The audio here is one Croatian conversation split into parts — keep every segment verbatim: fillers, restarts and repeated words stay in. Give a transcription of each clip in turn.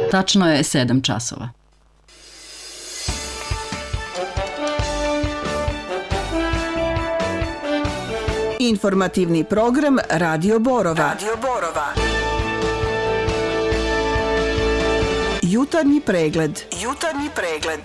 Tačno je sedam časova. Informativni program Radio Borova. Radio Borova. Jutarnji pregled. Jutarnji pregled.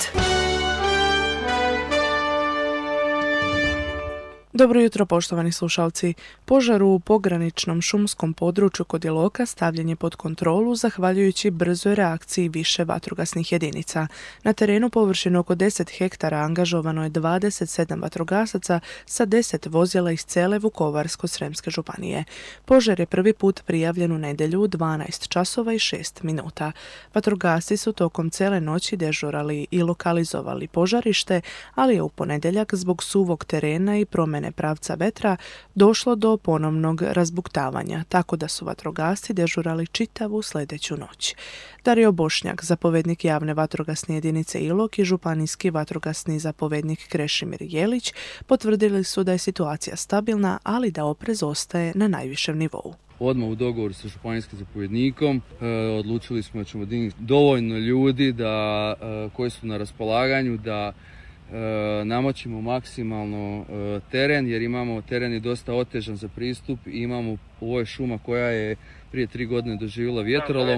Dobro jutro, poštovani slušalci. Požar u pograničnom šumskom području kod Iloka stavljen je pod kontrolu zahvaljujući brzoj reakciji više vatrogasnih jedinica. Na terenu površinu oko deset hektara angažovano je dvadeset sedam vatrogasaca sa deset vozila iz cijele Vukovarsko-srijemske županije. Požar je prvi put prijavljen u nedjelju u dvanaest časova i šest minuta. Vatrogasci su tokom cijele noći dežurali i lokalizovali požarište, ali je u ponedjeljak zbog suvog terena i promjene pravca vetra došlo do ponovnog razbuktavanja, tako da su vatrogasci dežurali čitavu sljedeću noć. Dario Bošnjak, zapovjednik javne vatrogasne jedinice Ilok i županijski vatrogasni zapovjednik Krešimir Jelić potvrdili su da je situacija stabilna, ali da oprez ostaje na najvišem nivou. Odmah u dogovoru sa županijskim zapovjednikom e, odlučili smo da ćemo dignuti dovoljno ljudi da, e, koji su na raspolaganju da E, namoćimo maksimalno e, teren, jer imamo teren je dosta otežan za pristup i imamo, ovo je šuma koja je prije tri godine doživjela vjetrolom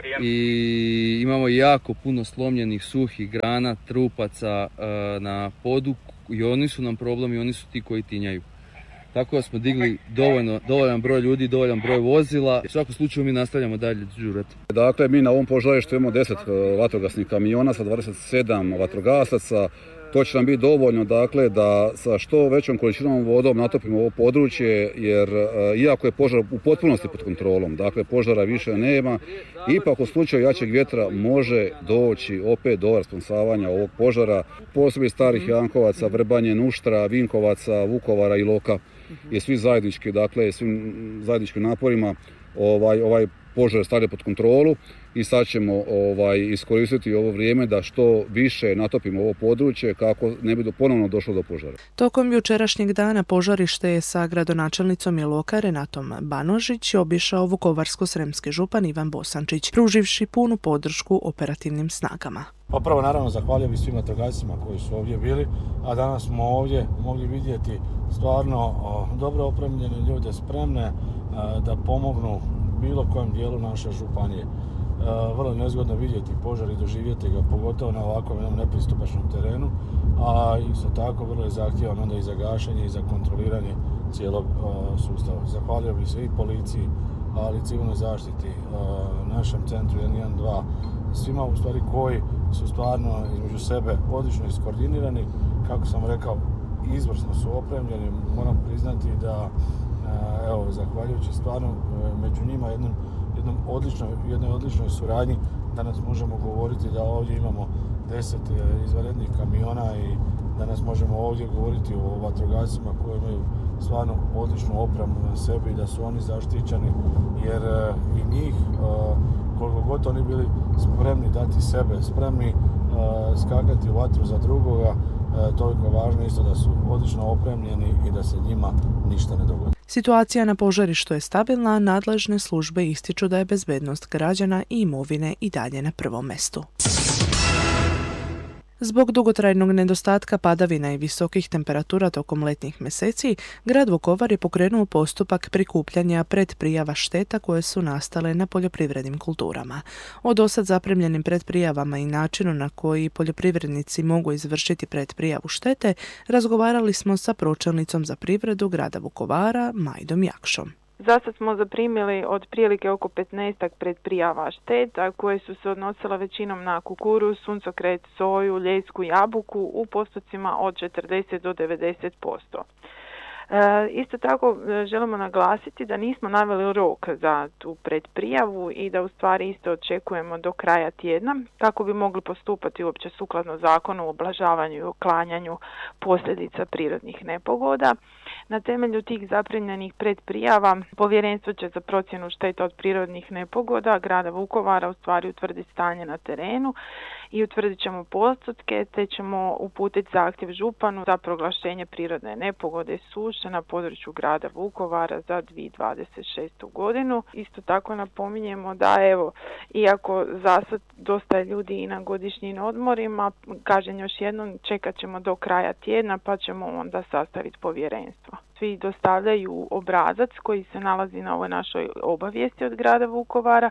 i imamo jako puno slomljenih suhih grana, trupaca e, na podu i oni su nam problem i oni su ti koji tinjaju. Tako da smo digli dovoljno, dovoljan broj ljudi, dovoljan broj vozila. U svakom slučaju mi nastavljamo dalje đurati. Dakle, mi na ovom požarištu imamo deset vatrogasnih kamiona sa dvadeset sedam vatrogasaca. To će nam biti dovoljno, dakle, da sa što većom količinom vodom natopimo ovo područje, jer e, iako je požar u potpunosti pod kontrolom, dakle, požara više nema, ipak u slučaju jačeg vjetra može doći opet do rasplamsavanja ovog požara. Posebno starih Jankovaca, Vrbanje, Nuštra, Vinkovaca, Vukovara i Iloka je svi zajednički, dakle, svim zajedničkim naporima ovaj, ovaj požar stavlja pod kontrolu i sad ćemo ovaj, iskoristiti ovo vrijeme da što više natopimo ovo područje kako ne bi do, ponovno došlo do požara. Tokom jučerašnjeg dana požarište je sa gradonačelnicom Iloka Renatom Banožić obišao Vukovarsko-srijemski župan Ivan Bosančić, pruživši punu podršku operativnim snagama. Pa prvo naravno zahvalio bih svim vatrogascima koji su ovdje bili, a danas smo ovdje mogli vidjeti stvarno o, dobro opremljene ljude spremne a, da pomognu bilo kojem dijelu naše županije. Uh, vrlo nezgodno vidjeti požar i doživjeti ga, pogotovo na ovakvom jednom nepristupačnom terenu, a isto tako vrlo je zahtjevan onda i za gašenje i za kontroliranje cijelog uh, sustava. Zahvalio bih se i policiji, ali i civilnoj zaštiti, uh, našem centru jedan jedan dva, svima u stvari koji su stvarno između sebe odlično iskoordinirani, kako sam rekao, izvrsno su opremljeni. Moram priznati da uh, evo, zahvaljujući stvarno uh, među njima jednom jednom odličnoj, jednoj odličnoj suradnji danas možemo govoriti da ovdje imamo deset izvanrednih kamiona i danas možemo ovdje govoriti o vatrogascima koji imaju stvarno odličnu opremu na sebi i da su oni zaštićeni, jer i njih koliko god oni bili spremni dati sebe, spremni skakati u vatru za drugoga, toliko je važno isto da su odlično opremljeni i da se njima ništa ne dogodi. Situacija na požarištu je stabilna, a nadležne službe ističu da je bezbednost građana i imovine i dalje na prvom mjestu. Zbog dugotrajnog nedostatka padavina i visokih temperatura tokom letnjih mjeseci, grad Vukovar je pokrenuo postupak prikupljanja predprijava šteta koje su nastale na poljoprivrednim kulturama. O dosad zaprimljenim predprijavama i načinu na koji poljoprivrednici mogu izvršiti predprijavu štete razgovarali smo sa pročelnicom za privredu grada Vukovara, Majdom Jakšom. Zasad smo zaprimili od prilike oko petnaestak predprijava šteta koje su se odnosile većinom na kukuruz, suncokret, soju, ljesku, jabuku u postocima od četrdeset do devedeset posto. E, isto tako želimo naglasiti da nismo naveli rok za tu predprijavu i da u stvari isto očekujemo do kraja tjedna kako bi mogli postupati uopće sukladno zakonu o ublažavanju i uklanjanju posljedica prirodnih nepogoda. Na temelju tih zaprimljenih predprijava Povjerenstvo će za procjenu šteta od prirodnih nepogoda grada Vukovara u stvari utvrditi stanje na terenu i utvrdit ćemo postotke, te ćemo uputiti zahtjev županu za proglašenje prirodne nepogode suše na području grada Vukovara za dvije tisuće dvadeset šestu godinu. Isto tako napominjemo da evo, iako za sad dosta je ljudi i na godišnjim odmorima, kažem još jednom, čekat ćemo do kraja tjedna pa ćemo onda sastaviti povjerenstvo. Svi dostavljaju obrazac koji se nalazi na ovoj našoj obavijesti od grada Vukovara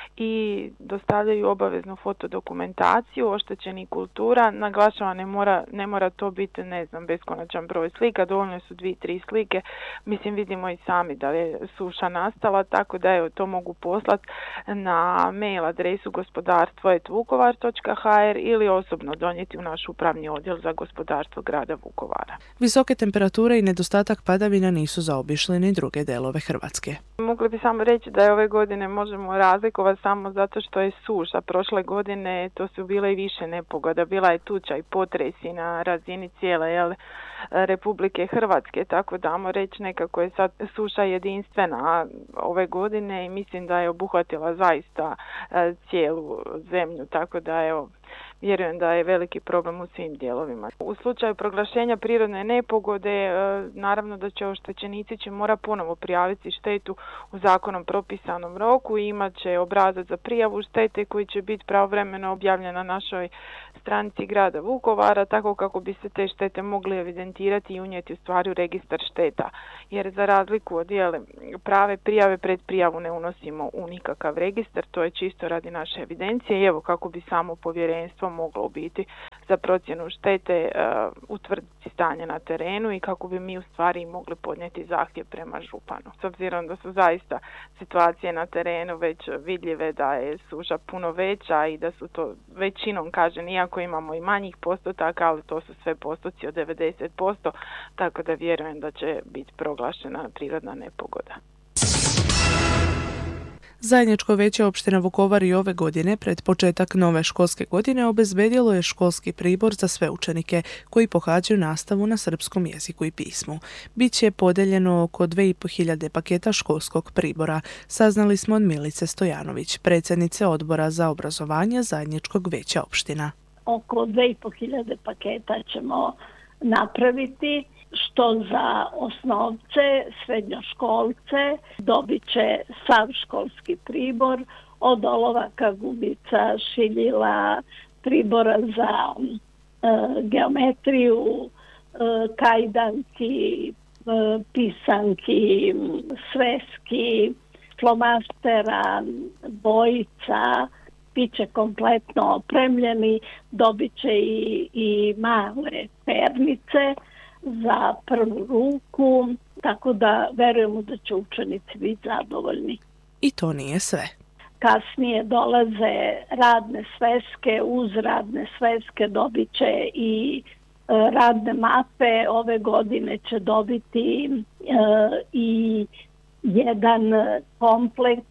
i dostavljaju obaveznu fotodokumentaciju oštećenih kultura. Naglašava, ne mora, ne mora to biti, ne znam, beskonačan broj slika, dovoljno su dvije, tri slike. Mislim, vidimo i sami da je suša nastala, tako da evo, to mogu poslati na mail adresu gospodarstvo at vukovar točka ha er ili osobno donijeti u naš upravni odjel za gospodarstvo grada Vukovara. Visoke temperature i nedostatak padavina nisu zaobišli ni druge delove Hrvatske. Mogli bi samo reći da je ove godine možemo razlikovati samo zato što je suša. Prošle godine to su bile i više nepogoda. Bila je tuča i potresi na razini cijele jel, Republike Hrvatske, tako da ajmo reći nekako je sad suša jedinstvena ove godine i mislim da je obuhvatila zaista cijelu zemlju, tako da evo, vjerujem da je veliki problem u svim dijelovima. U slučaju proglašenja prirodne nepogode, naravno da će oštećenici će mora ponovo prijaviti štetu u zakonom propisanom roku i imat će obrazac za prijavu štete koji će biti pravovremeno objavljen na našoj stranici grada Vukovara, tako kako bi se te štete mogli evidentirati i unijeti u stvari u registar šteta. Jer za razliku od dijele prave prijave, pred prijavu ne unosimo u nikakav registar, to je čisto radi naše evidencije i evo kako bi samo povjerenstvo moglo biti za procjenu štete uh, utvrditi stanje na terenu i kako bi mi u stvari mogli podnijeti zahtjev prema županu. S obzirom da su zaista situacije na terenu već vidljive da je suša puno veća i da su to većinom, kažem, iako imamo i manjih postotaka, ali to su sve postoci od devedeset posto, tako da vjerujem da će biti proglašena prirodna nepogoda. Zajedničko vijeće opština Vukovar i ove godine pred početak nove školske godine obezbedilo je školski pribor za sve učenike koji pohađaju nastavu na srpskom jeziku i pismu. Biće podeljeno oko dvije i pol hiljade paketa školskog pribora, saznali smo od Milice Stojanović, predsjednice odbora za obrazovanje Zajedničkog vijeća opština. Oko dvije i pol hiljade paketa ćemo napraviti, što za osnovce, srednjoškolce dobit će sav školski pribor od olovaka, gubica, šiljila, pribora za e, geometriju, e, kajdanki, e, pisanki, sveski, flomastera, bojica, bit će kompletno opremljeni, dobit će i, i male pernice za prvu ruku, tako da verujemo da će učenici biti zadovoljni. I to nije sve. Kasnije dolaze radne sveske, uz radne sveske dobit će i e, radne mape, ove godine će dobiti e, i jedan komplekt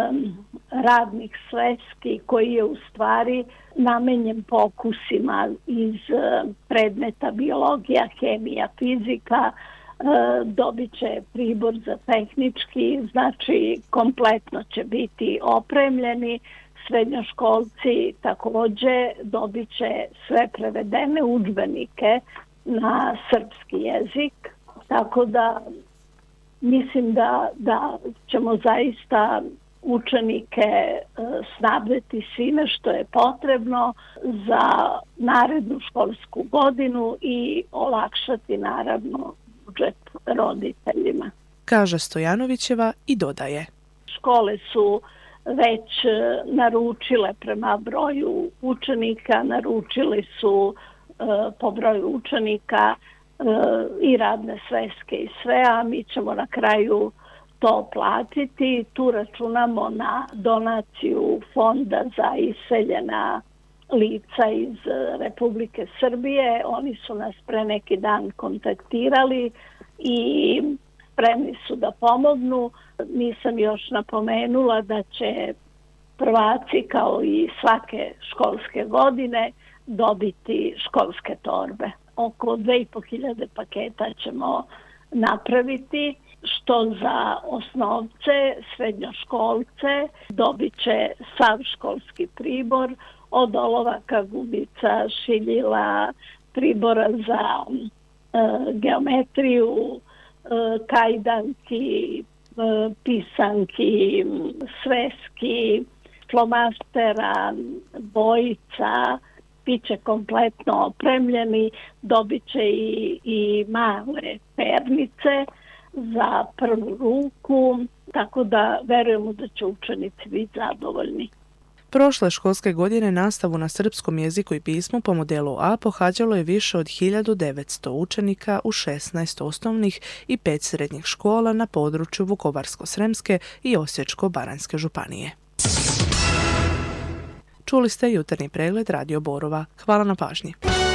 radnih sveski koji je u stvari namenjen pokusima iz predmeta biologija, hemija, fizika, dobit će pribor za tehnički, znači kompletno će biti opremljeni. Srednjoškolci također dobit će sve prevedene udžbenike na srpski jezik, tako da mislim da, da ćemo zaista učenike e, snabdeti svime što je potrebno za narednu školsku godinu i olakšati naravno budžet roditeljima. Kaže Stojanovićeva i dodaje. Škole su već naručile prema broju učenika, naručili su e, po broju učenika e, i radne sveske i sve, a mi ćemo na kraju to platiti. Tu računamo na donaciju Fonda za iseljena lica iz Republike Srbije. Oni su nas pre neki dan kontaktirali i spremni su da pomognu. Nisam još napomenula da će prvaci kao i svake školske godine dobiti školske torbe. Oko dvije i pol hiljade paketa ćemo napraviti, što za osnovce, srednjoškolce dobit će sav školski pribor od olovaka, gumica, šiljila, pribora za e, geometriju, e, kajdanki, e, pisanki, sveski, flomastera, bojica, bit će kompletno opremljeni, dobit će i, i male pernice za prvu ruku, tako da verujemo da će učenici biti zadovoljni. Prošle školske godine nastavu na srpskom jeziku i pismu po modelu A pohađalo je više od hiljadu devetsto učenika u šesnaest osnovnih i pet srednjih škola na području Vukovarsko-sremske i Osječko-baranjske županije. Čuli ste jutarnji pregled Radio Borova. Hvala na pažnji.